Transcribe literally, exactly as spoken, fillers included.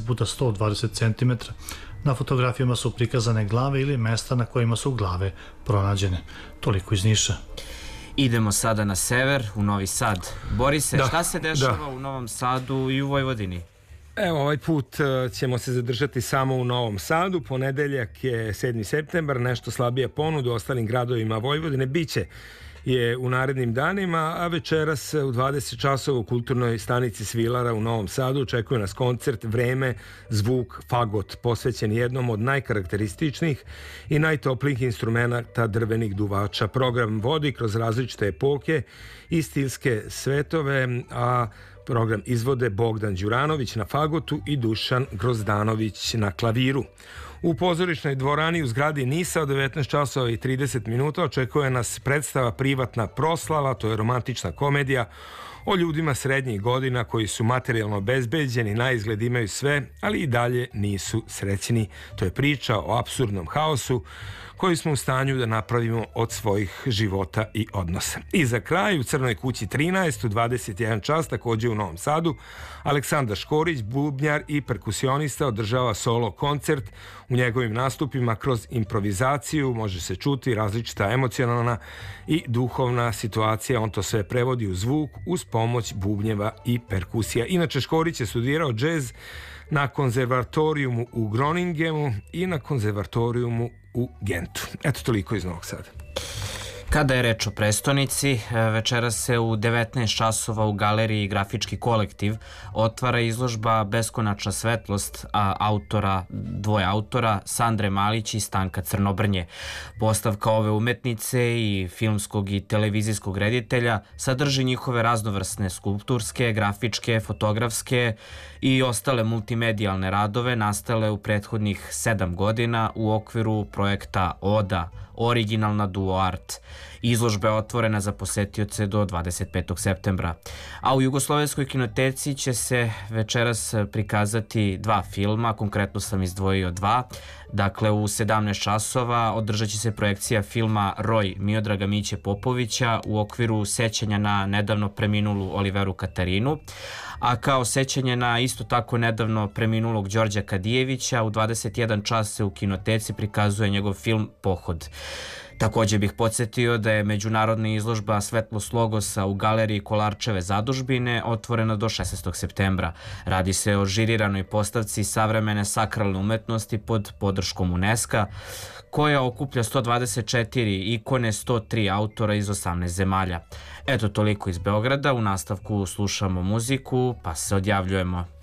dvadeset puta sto dvadeset centimetara. Na fotografijama su prikazane glave ili mesta na kojima su glave pronađene. Toliko iz Niša. Idemo sada na sever, u Novi Sad. Borise, Da, šta se dešava da. u Novom Sadu i u Vojvodini? Evo, ovaj put e, ćemo se zadržati samo u Novom Sadu. Ponedeljak je sedmi septembar, nešto slabija ponuda u ostalim gradovima Vojvodine. Biće je u narednim danima, a večeras u dvadeset časova u kulturnoj stanici Svilara u Novom Sadu očekuje nas koncert Vreme, zvuk, fagot, posvećen jednom od najkarakterističnijih i najtoplijih instrumenta drvenih duvača. Program vodi kroz različite epoke i stilske svetove, a program izvode Bogdan Đuranović na fagotu i Dušan Grozdanović na klaviru. U pozorišnoj dvorani u zgradi Nisa od devetnaest časova i trideset minuta očekuje nas predstava Privatna proslava, to je romantična komedija o ljudima srednjih godina koji su materijalno obezbeđeni, na izgled imaju sve, ali i dalje nisu srećni. To je priča o apsurdnom haosu koji smo u stanju da napravimo od svojih života i odnosa. I za kraj, u Crnoj kući trinaest u dvadeset jedan čas, takođe u Novom Sadu, Aleksandar Škorić, bubnjar i perkusionista, održava solo koncert. U njegovim nastupima kroz improvizaciju može se čuti različita emocionalna i duhovna situacija. On to sve prevodi u zvuk uz pomoć bubnjeva i perkusija. Inače, Škorić je studirao džez na konzervatorijumu u Groningenu i na konzervatorijumu u Gentu. Eto, toliko iz Novog Sada. Kada je reč o prestonici, večera se u devetnaest časova u galeriji Grafički kolektiv otvara izložba Beskonačna svetlost a autora, dvoje autora, Sandre Malić i Stanka Crnobrnje. Postavka ove umetnice i filmskog i televizijskog reditelja sadrži njihove raznovrsne skulpturske, grafičke, fotografske i ostale multimedijalne radove nastale u prethodnih sedam godina u okviru projekta Oda, originalna duo art. Izložba je otvorena za posetioce do dvadeset petog septembra. A u Jugoslovenskoj kinoteci će se večeras prikazati dva filma, konkretno sam izdvojio dva. Dakle, u sedamnaest časova održat će se projekcija filma Roj Miodraga Miće Popovića u okviru sećanja na nedavno preminulu Oliveru Katarinu, a kao sećanje na isto tako nedavno preminulog Đorđa Kadijevića u dvadeset jedan čas se u kinoteci prikazuje njegov film Pohod. Također bih podsjetio da je međunarodna izložba Svetlost logosa u galeriji Kolarčeve zadužbine otvorena do šesnaestog septembra. Radi se o žiriranoj postavci savremene sakralne umetnosti pod podrškom UNESCO-a, koja okuplja sto dvadeset četiri ikone, sto tri autora iz osamnaest zemalja. Eto, toliko iz Beograda. U nastavku slušamo muziku, pa se odjavljujemo.